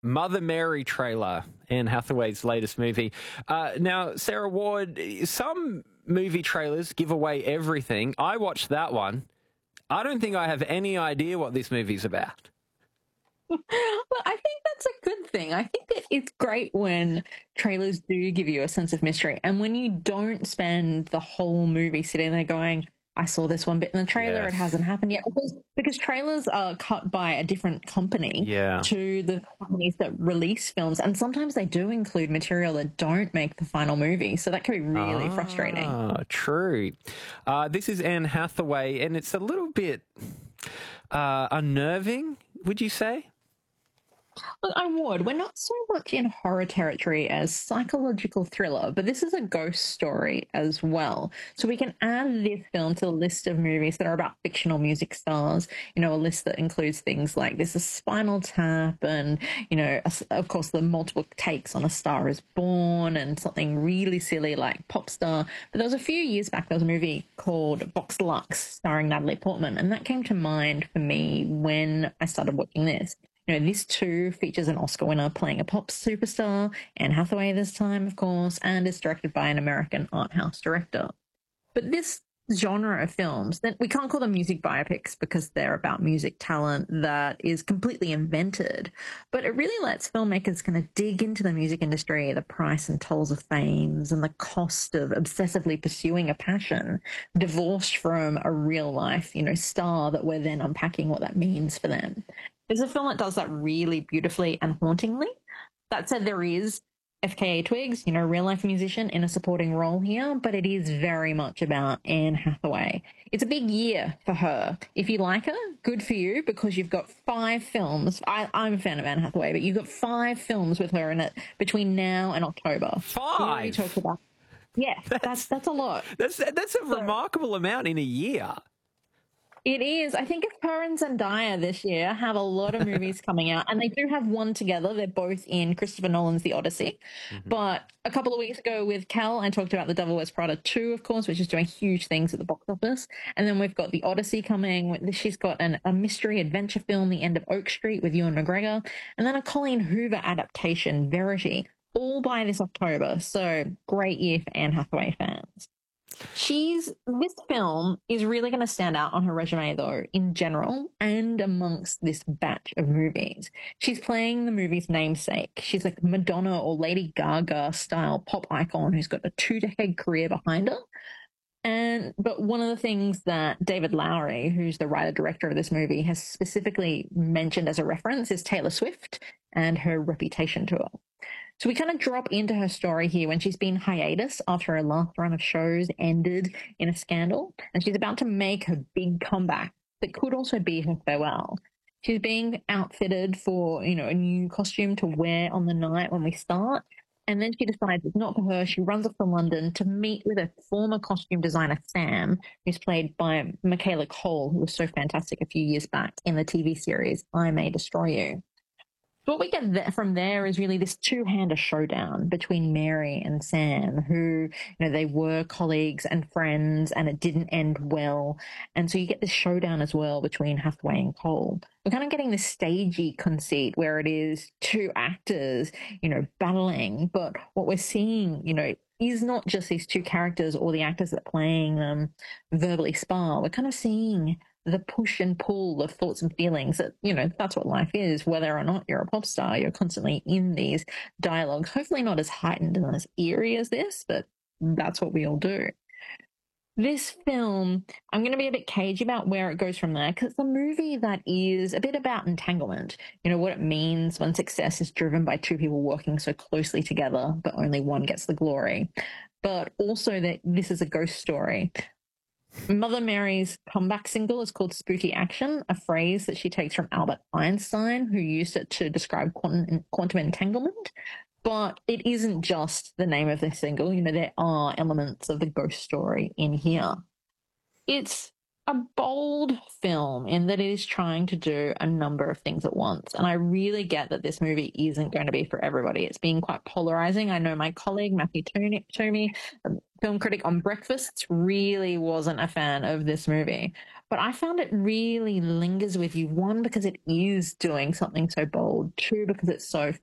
Mother Mary trailer, Anne Hathaway's latest movie. Now, Sarah Ward, some movie trailers give away everything. I watched that one. I don't think I have any idea what this movie's about. Well, I think that's a good thing. I think that it's great when trailers do give you a sense of mystery and when you don't spend the whole movie sitting there going, I saw this one bit in the trailer, it Yes. hasn't happened yet. Because trailers are cut by a different company Yeah. to the companies that release films. And sometimes they do include material that don't make the final movie. So that can be really frustrating. True. This is Anne Hathaway, and it's a little bit unnerving, would you say? Look, I would. We're not so much in horror territory as psychological thriller, but this is a ghost story as well. So we can add this film to the list of movies that are about fictional music stars. You know, a list that includes things like this is Spinal Tap and, you know, of course, the multiple takes on A Star is Born and something really silly like Pop Star. But there was a few years back, there was a movie called Vox Lux starring Natalie Portman, and that came to mind for me when I started watching this. You know, this too features an Oscar winner playing a pop superstar, Anne Hathaway this time, of course, and is directed by an American art house director. But this genre of films, that we can't call them music biopics because they're about music talent that is completely invented, but it really lets filmmakers kind of dig into the music industry, the price and tolls of fame, and the cost of obsessively pursuing a passion, divorced from a real life, you know, star that we're then unpacking what that means for them. There's a film that does that really beautifully and hauntingly. That said, there is FKA Twigs, you know, real life musician in a supporting role here, but it is very much about Anne Hathaway. It's a big year for her. If you like her, good for you because you've got 5 films. I'm a fan of Anne Hathaway, but you've got 5 films with her in it between now and October. 5? We already talked about. Yeah, that's a lot. That's a remarkable amount in a year. It is. I think if her and Zendaya this year have a lot of movies coming out, and they do have one together. They're both in Christopher Nolan's The Odyssey. Mm-hmm. But a couple of weeks ago with Cal, I talked about The Devil Wears Prada 2, of course, which is doing huge things at the box office. And then we've got The Odyssey coming. She's got a mystery adventure film, The End of Oak Street, with Ewan McGregor. And then a Colleen Hoover adaptation, Verity, all by this October. So great year for Anne Hathaway fans. This film is really going to stand out on her resume, though, in general and amongst this batch of movies. She's playing the movie's namesake. She's like Madonna or Lady Gaga style pop icon who's got a 2-decade career behind her. But one of the things that David Lowery, who's the writer-director of this movie, has specifically mentioned as a reference is Taylor Swift and her Reputation tour. So we kind of drop into her story here when she's been hiatus after her last run of shows ended in a scandal, and she's about to make her big comeback that could also be her farewell. She's being outfitted for, you know, a new costume to wear on the night when we start, and then she decides it's not for her. She runs off to London to meet with a former costume designer, Sam, who's played by Michaela Cole, who was so fantastic a few years back in the TV series I May Destroy You. What we get from there is really this two-hander showdown between Mary and Sam, who, you know, they were colleagues and friends, and it didn't end well. And so you get this showdown as well between Hathaway and Cole. We're kind of getting this stagey conceit where it is 2 actors, you know, battling. But what we're seeing, you know, is not just these 2 characters or the actors that are playing them verbally spar. We're kind of seeing the push and pull of thoughts and feelings that, you know, that's what life is. Whether or not you're a pop star, you're constantly in these dialogues, hopefully not as heightened and as eerie as this, but that's what we all do. This film, I'm going to be a bit cagey about where it goes from there because it's a movie that is a bit about entanglement. You know, what it means when success is driven by 2 people working so closely together, but only one gets the glory. But also that this is a ghost story. Mother Mary's comeback single is called Spooky Action, a phrase that she takes from Albert Einstein, who used it to describe quantum entanglement. But it isn't just the name of the single. You know, there are elements of the ghost story in here. It's a bold film in that it is trying to do a number of things at once. And I really get that this movie isn't going to be for everybody. It's being quite polarizing. I know my colleague, Matthew Toomey, film critic on Breakfast, really wasn't a fan of this movie. but I found it really lingers with you. One, because it is doing something so bold. Two, because it's so